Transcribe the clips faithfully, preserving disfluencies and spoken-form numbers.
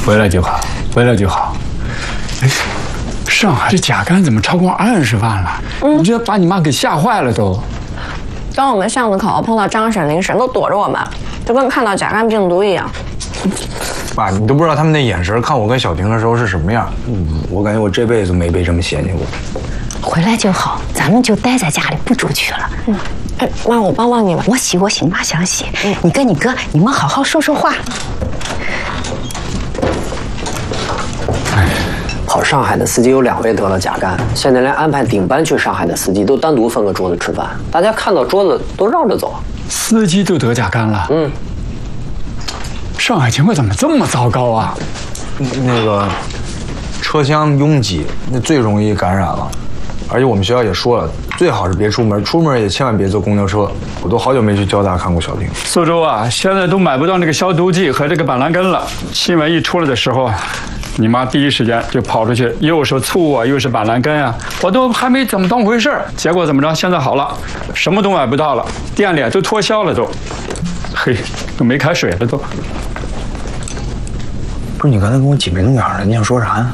回来就好，回来就好。哎，上海这甲肝怎么超过二十万了？嗯，你这把你妈给吓坏了都。 当我们巷子口碰到张婶、林婶，都躲着我们，就跟看到甲肝病毒一样。 爸，你都不知道他们那眼神看我跟小婷的时候是什么样。嗯，我感觉我这辈子没被这么嫌弃过。 回来就好，咱们就待在家里不出去了。 嗯，哎，妈，我帮帮你吧。 我洗我洗，妈想洗。嗯，你跟你哥，你们好好说说话。 哎，跑上海的司机有两位得了甲肝，现在连安排顶班去上海的司机都单独分个桌子吃饭，大家看到桌子都绕着走。 司机都得甲肝了？嗯。上海情况怎么这么糟糕啊？ 那个车厢拥挤，那最容易感染了。而且我们学校也说了，最好是别出门，出门也千万别坐公交车。我都好久没去交大看过小婷。 苏州啊，现在都买不到那个消毒剂和这个板蓝根了。新闻一出来的时候，你妈第一时间就跑出去，又是醋啊，又是板蓝根啊，我都还没怎么当回事儿。结果怎么着？现在好了，什么都买不到了，店里都脱销了都，嘿，都没开水了都。 不是你刚才跟我挤眉弄眼的，你想说啥呀？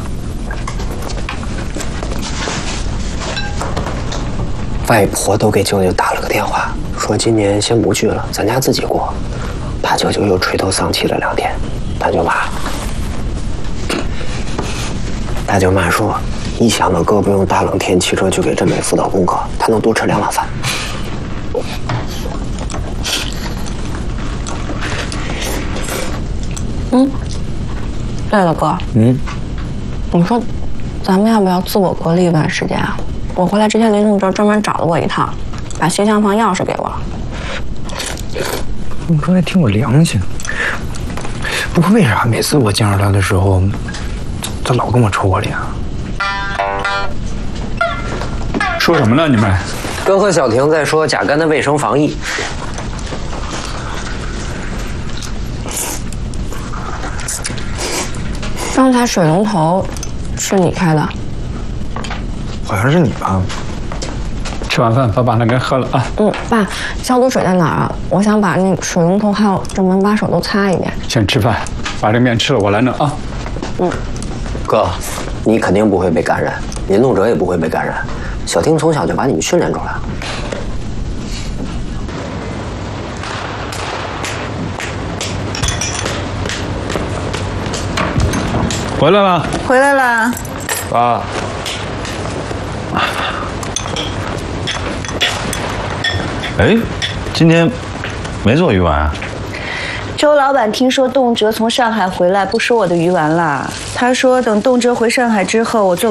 外婆都给舅舅打了个电话，说今年先不去了，咱家自己过。怕舅舅又垂头丧气了两天。大舅妈，大舅妈说，一想到哥不用大冷天骑车去给振美辅导功课，她能多吃两碗饭。 嗯，对了，哥，嗯，你说，咱们要不要自我隔离一段时间啊？我回来之前，林同志专门找了我一趟，把携厢房钥匙给我了。 你说还挺有良心。不过为啥每次我见着他的时候，他老跟我抽我脸啊？ 说什么呢？你们？ 哥和小婷在说甲肝的卫生防疫。 刚才水龙头是你开的？ 好像是你吧。 吃完饭把板蓝根喝了啊。 嗯，爸，消毒水在哪儿啊？我想把那水龙头还有这门把手都擦一遍。 先吃饭，把这面吃了，我来弄啊。 嗯，哥，你肯定不会被感染，林栋哲也不会被感染。小婷从小就把你们训练出来了。 回来了。 回来了。 爸。 哎，今天没做鱼丸啊？ 周老板听说栋哲从上海回来，不收我的鱼丸了。他说等栋哲回上海之后，我做。